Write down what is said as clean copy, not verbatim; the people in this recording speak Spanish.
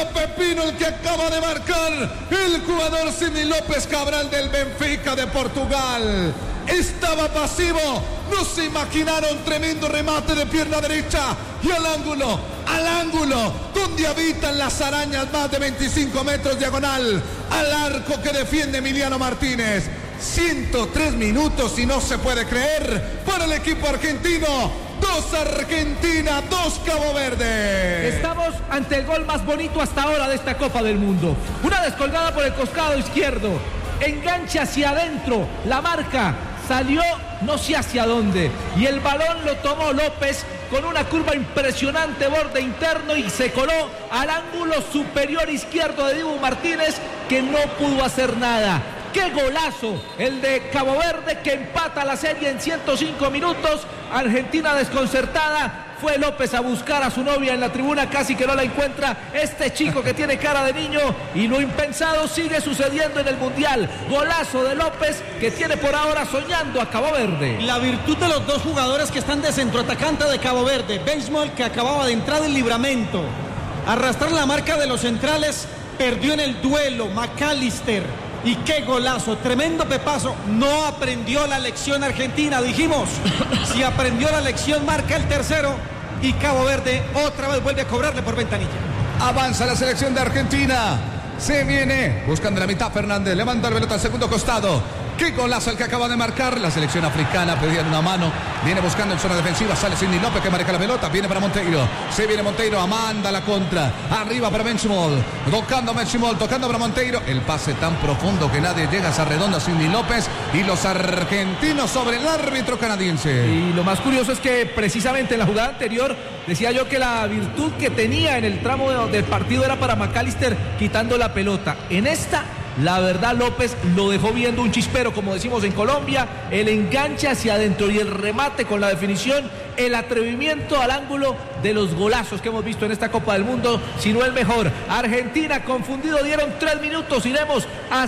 Pepino el que acaba de marcar el jugador Sidney López Cabral del Benfica de Portugal. Estaba pasivo, no se imaginaron, tremendo remate de pierna derecha y al ángulo, donde habitan las arañas, más de 25 metros diagonal, al arco que defiende Emiliano Martínez. 103 minutos y no se puede creer para el equipo argentino. 2 Argentina, 2 Cabo Verde. Estamos ante el gol más bonito hasta ahora de esta Copa del Mundo. Una descolgada por el costado izquierdo, enganche hacia adentro, la marca salió no sé hacia dónde y el balón lo tomó López con una curva impresionante, borde interno, y se coló al ángulo superior izquierdo de Dibu Martínez, que no pudo hacer nada. ¡Qué golazo! El de Cabo Verde, que empata la serie en 105 minutos. Argentina desconcertada. Fue López a buscar a su novia en la tribuna, casi que no la encuentra. Este chico que tiene cara de niño, y lo impensado sigue sucediendo en el Mundial. Golazo de López, que tiene por ahora soñando a Cabo Verde. La virtud de los dos jugadores que están de centroatacante de Cabo Verde. Beismol, que acababa de entrar en Libramento. Arrastrar la marca de los centrales, perdió en el duelo. McAllister. Y qué golazo, tremendo pepazo. No aprendió la lección Argentina, dijimos. Si aprendió la lección, marca el tercero. Y Cabo Verde otra vez vuelve a cobrarle por ventanilla. Avanza la selección de Argentina. Se viene buscando la mitad Fernández. Levanta la pelota al segundo costado. Qué golazo el que acaba de marcar. La selección africana pedía una mano. Viene buscando en zona defensiva. Sale Sidney López, que maneja la pelota. Viene para Monteiro. Se viene Monteiro. Amanda la contra. Arriba para Benchimol. Tocando Benchimol. Tocando para Monteiro. El pase tan profundo que nadie llega a esa redonda. Sidney López. Y los argentinos sobre el árbitro canadiense. Y lo más curioso es que precisamente en la jugada anterior decía yo que la virtud que tenía en el tramo del partido era para McAllister quitando la pelota. En esta, la verdad, López lo dejó viendo un chispero, como decimos en Colombia. El enganche hacia adentro y el remate con la definición, el atrevimiento al ángulo de los golazos que hemos visto en esta Copa del Mundo, si no el mejor. Argentina confundido, dieron 3 minutos. Iremos a